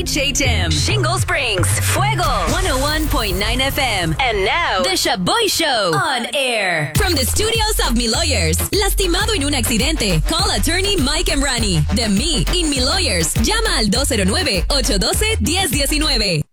HHM, Shingle Springs, Fuego, 101.9 FM. And now, The Shaboy Show on air. From the studios of Mi Lawyers. Lastimado en un accidente. Call attorney Mike Emrani. De Me in Mi Lawyers. Llama al 209-812-1019.